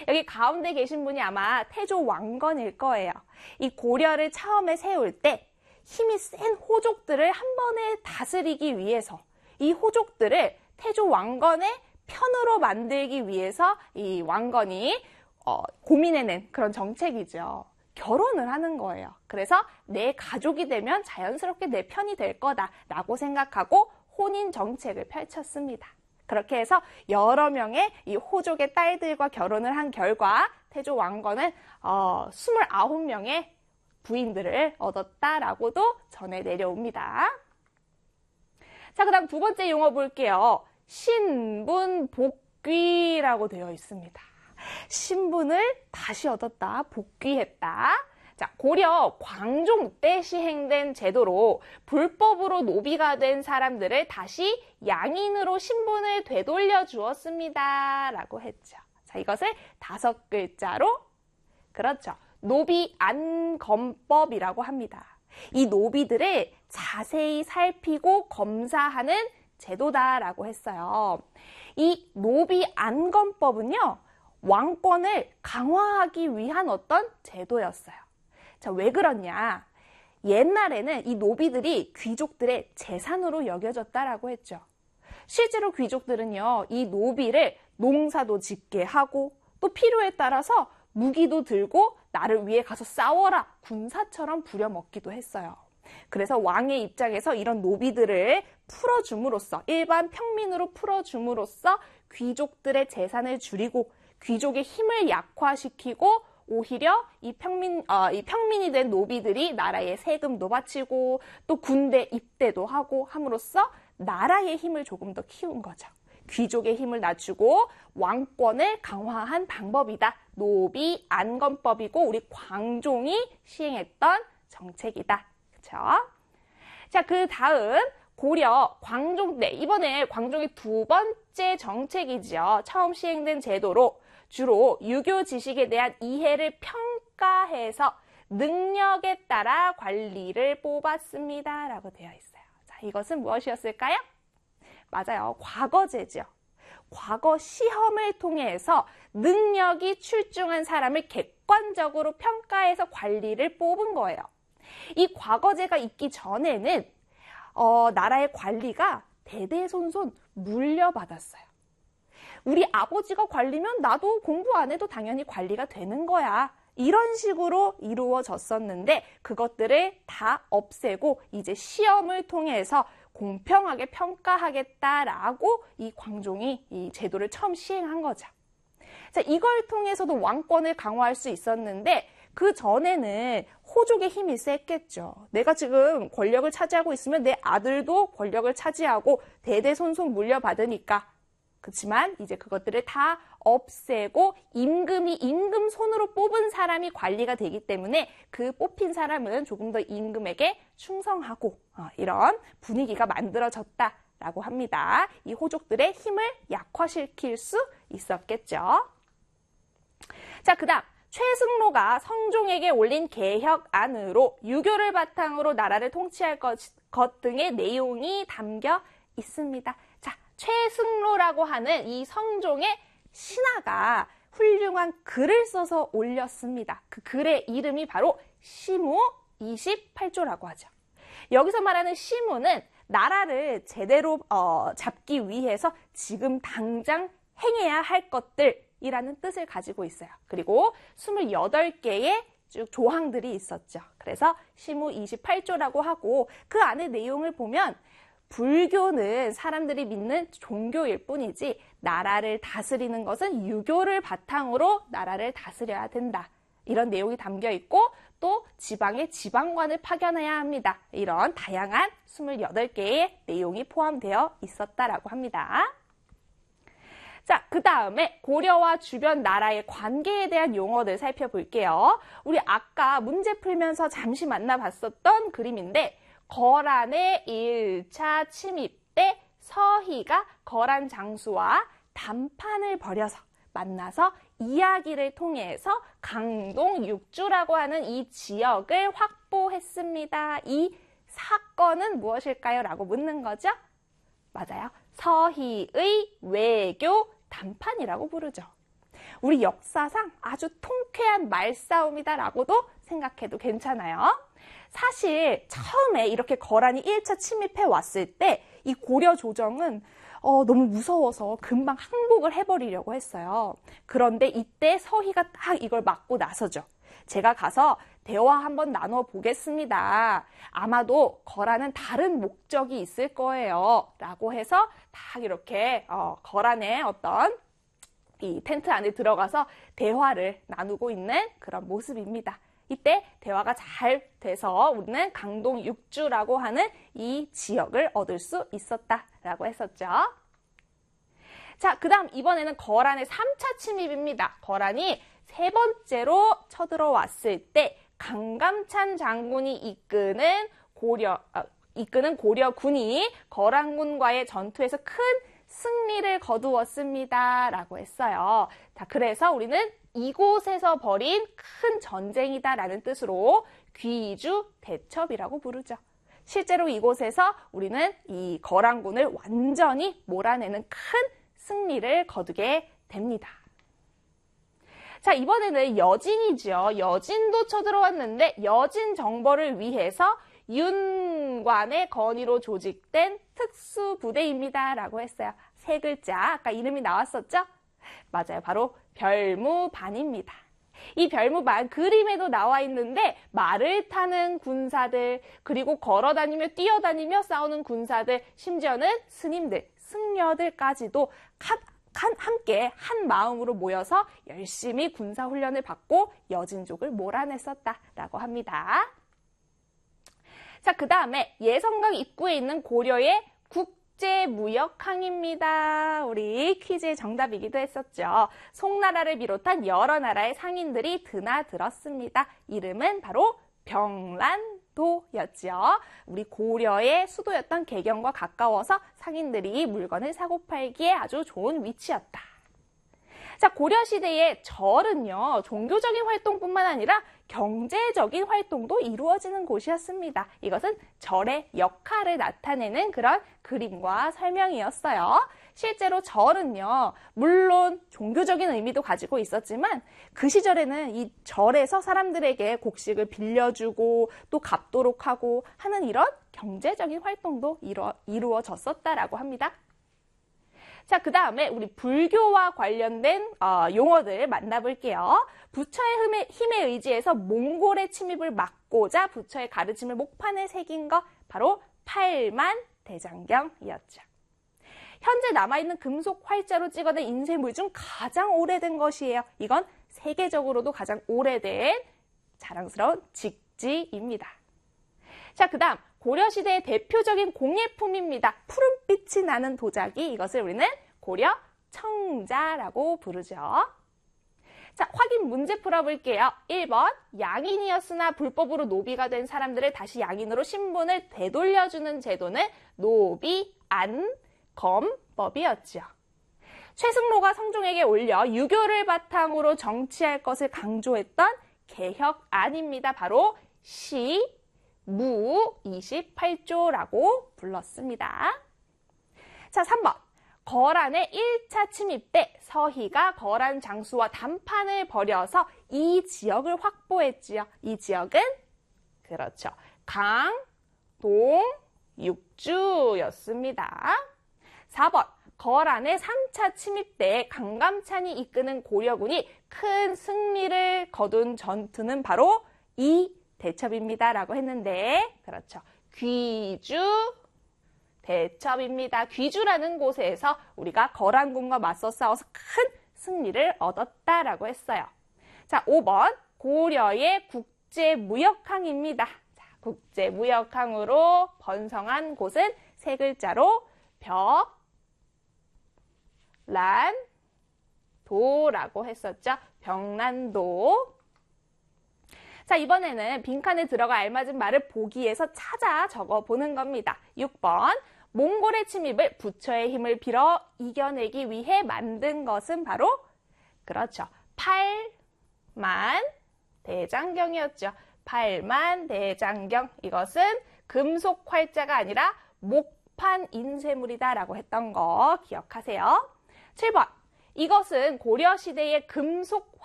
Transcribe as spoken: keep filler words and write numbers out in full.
여기 가운데 계신 분이 아마 태조 왕건일 거예요. 이 고려를 처음에 세울 때 힘이 센 호족들을 한 번에 다스리기 위해서 이 호족들을 태조 왕건의 편으로 만들기 위해서 이 왕건이 어, 고민해낸 그런 정책이죠. 결혼을 하는 거예요. 그래서 내 가족이 되면 자연스럽게 내 편이 될 거다라고 생각하고 혼인 정책을 펼쳤습니다. 그렇게 해서 여러 명의 이 호족의 딸들과 결혼을 한 결과 태조 왕건은 어, 이십구 명의 부인들을 얻었다라고도 전해 내려옵니다. 자, 그 다음 두 번째 용어 볼게요. 신분복귀라고 되어 있습니다. 신분을 다시 얻었다, 복귀했다. 자, 고려 광종 때 시행된 제도로 불법으로 노비가 된 사람들을 다시 양인으로 신분을 되돌려 주었습니다. 라고 했죠. 자, 이것을 다섯 글자로, 그렇죠. 노비 안검법이라고 합니다. 이 노비들을 자세히 살피고 검사하는 제도다라고 했어요. 이 노비 안검법은요, 왕권을 강화하기 위한 어떤 제도였어요. 자, 왜 그러냐? 옛날에는 이 노비들이 귀족들의 재산으로 여겨졌다라고 했죠. 실제로 귀족들은요, 이 노비를 농사도 짓게 하고 또 필요에 따라서 무기도 들고 나를 위해 가서 싸워라, 군사처럼 부려먹기도 했어요. 그래서 왕의 입장에서 이런 노비들을 풀어줌으로써, 일반 평민으로 풀어줌으로써 귀족들의 재산을 줄이고 귀족의 힘을 약화시키고 오히려 이 평민, 어, 이 평민이 된 노비들이 나라에 세금도 바치고 또 군대 입대도 하고 함으로써 나라의 힘을 조금 더 키운 거죠. 귀족의 힘을 낮추고 왕권을 강화한 방법이다. 노비 안건법이고 우리 광종이 시행했던 정책이다. 그렇죠? 자, 그 다음 고려 광종 때, 이번에 광종의 두 번째 정책이죠. 처음 시행된 제도로 주로 유교 지식에 대한 이해를 평가해서 능력에 따라 관리를 뽑았습니다. 라고 되어 있어요. 자, 이것은 무엇이었을까요? 맞아요. 과거제죠. 과거 시험을 통해서 능력이 출중한 사람을 객관적으로 평가해서 관리를 뽑은 거예요. 이 과거제가 있기 전에는 어, 나라의 관리가 대대손손 물려받았어요. 우리 아버지가 관리면 나도 공부 안 해도 당연히 관리가 되는 거야. 이런 식으로 이루어졌었는데 그것들을 다 없애고 이제 시험을 통해서 공평하게 평가하겠다라고 이 광종이 이 제도를 처음 시행한 거죠. 자, 이걸 통해서도 왕권을 강화할 수 있었는데 그 전에는 호족의 힘이 셌겠죠. 내가 지금 권력을 차지하고 있으면 내 아들도 권력을 차지하고 대대손손 물려받으니까. 그렇지만 이제 그것들을 다 없애고 임금이 임금 손으로 뽑은 사람이 관리가 되기 때문에 그 뽑힌 사람은 조금 더 임금에게 충성하고 어, 이런 분위기가 만들어졌다라고 합니다. 이 호족들의 힘을 약화시킬 수 있었겠죠. 자, 그 다음 최승로가 성종에게 올린 개혁안으로 유교를 바탕으로 나라를 통치할 것, 것 등의 내용이 담겨 있습니다. 자, 최승로라고 하는 이 성종의 신하가 훌륭한 글을 써서 올렸습니다. 그 글의 이름이 바로 시무 이십팔 조라고 하죠. 여기서 말하는 시무는 나라를 제대로 어, 잡기 위해서 지금 당장 행해야 할 것들이라는 뜻을 가지고 있어요. 그리고 이십팔 개의 쭉 조항들이 있었죠. 그래서 시무 이십팔 조라고 하고 그 안에 내용을 보면 불교는 사람들이 믿는 종교일 뿐이지 나라를 다스리는 것은 유교를 바탕으로 나라를 다스려야 된다. 이런 내용이 담겨 있고 또 지방에 지방관을 파견해야 합니다. 이런 다양한 이십팔 개의 내용이 포함되어 있었다라고 합니다. 자, 그 다음에 고려와 주변 나라의 관계에 대한 용어들 살펴볼게요. 우리 아까 문제 풀면서 잠시 만나봤었던 그림인데 거란의 일 차 침입 때 서희가 거란 장수와 담판을 벌여서 만나서 이야기를 통해서 강동 육주라고 하는 이 지역을 확보했습니다. 이 사건은 무엇일까요? 라고 묻는 거죠. 맞아요. 서희의 외교 담판이라고 부르죠. 우리 역사상 아주 통쾌한 말싸움이다라고도 생각해도 괜찮아요. 사실 처음에 이렇게 거란이 일 차 침입해 왔을 때 이 고려 조정은 어, 너무 무서워서 금방 항복을 해버리려고 했어요. 그런데 이때 서희가 딱 이걸 막고 나서죠. 제가 가서 대화 한번 나눠보겠습니다. 아마도 거란은 다른 목적이 있을 거예요. 라고 해서 딱 이렇게 어, 거란의 어떤 이 텐트 안에 들어가서 대화를 나누고 있는 그런 모습입니다. 이때 대화가 잘 돼서 우리는 강동 육주라고 하는 이 지역을 얻을 수 있었다라고 했었죠. 자, 그 다음 이번에는 거란의 삼 차 침입입니다. 거란이 세 번째로 쳐들어왔을 때 강감찬 장군이 이끄는 고려, 어, 이끄는 고려군이 거란군과의 전투에서 큰 승리를 거두었습니다. 라고 했어요. 자, 그래서 우리는 이곳에서 벌인 큰 전쟁이다라는 뜻으로 귀주 대첩이라고 부르죠. 실제로 이곳에서 우리는 이 거란군을 완전히 몰아내는 큰 승리를 거두게 됩니다. 자, 이번에는 여진이죠. 여진도 쳐들어왔는데 여진 정벌을 위해서 윤관의 건의로 조직된 특수부대입니다. 라고 했어요. 세 글자, 아까 이름이 나왔었죠? 맞아요. 바로 별무반입니다. 이 별무반 그림에도 나와 있는데 말을 타는 군사들, 그리고 걸어다니며 뛰어다니며 싸우는 군사들, 심지어는 스님들, 승려들까지도 한, 한, 함께 한 마음으로 모여서 열심히 군사훈련을 받고 여진족을 몰아냈었다라고 합니다. 자, 그 다음에 예성강 입구에 있는 고려의 국제무역항입니다. 우리 퀴즈의 정답이기도 했었죠. 송나라를 비롯한 여러 나라의 상인들이 드나들었습니다. 이름은 바로 병란도였죠. 우리 고려의 수도였던 개경과 가까워서 상인들이 물건을 사고 팔기에 아주 좋은 위치였다. 자, 고려시대의 절은요, 종교적인 활동뿐만 아니라 경제적인 활동도 이루어지는 곳이었습니다. 이것은 절의 역할을 나타내는 그런 그림과 설명이었어요. 실제로 절은요, 물론 종교적인 의미도 가지고 있었지만 그 시절에는 이 절에서 사람들에게 곡식을 빌려주고 또 갚도록 하고 하는 이런 경제적인 활동도 이루어, 이루어졌었다라고 합니다. 자, 그 다음에 우리 불교와 관련된 어, 용어들 만나볼게요. 부처의 힘에, 힘에 의지해서 몽골의 침입을 막고자 부처의 가르침을 목판에 새긴 것, 바로 팔만대장경이었죠. 현재 남아있는 금속 활자로 찍어낸 인쇄물 중 가장 오래된 것이에요. 이건 세계적으로도 가장 오래된 자랑스러운 직지입니다. 자, 그 다음 고려시대의 대표적인 공예품입니다. 푸른빛이 나는 도자기, 이것을 우리는 고려 청자라고 부르죠. 자, 확인 문제 풀어볼게요. 일 번, 양인이었으나 불법으로 노비가 된 사람들을 다시 양인으로 신분을 되돌려주는 제도는 노비안검법이었죠. 최승로가 성종에게 올려 유교를 바탕으로 정치할 것을 강조했던 개혁안입니다. 바로 시 무 이십팔 조라고 불렀습니다. 자, 삼 번. 거란의 일 차 침입 때 서희가 거란 장수와 담판을 벌여서 이 지역을 확보했지요. 이 지역은 그렇죠. 강동 육주였습니다. 사 번. 거란의 삼 차 침입 때 강감찬이 이끄는 고려군이 큰 승리를 거둔 전투는 바로 이 대첩입니다. 라고 했는데, 그렇죠. 귀주 대첩입니다. 귀주라는 곳에서 우리가 거란군과 맞서 싸워서 큰 승리를 얻었다라고 했어요. 자, 오 번. 고려의 국제무역항입니다. 자, 국제무역항으로 번성한 곳은 세 글자로 벽란도라고 했었죠. 병란도. 자, 이번에는 빈칸에 들어가 알맞은 말을 보기에서 찾아 적어보는 겁니다. 육 번. 몽골의 침입을 부처의 힘을 빌어 이겨내기 위해 만든 것은 바로 그렇죠. 팔만대장경이었죠. 팔만대장경. 이것은 금속 활자가 아니라 목판 인쇄물이다 라고 했던 거 기억하세요. 칠 번. 이것은 고려 시대의 금속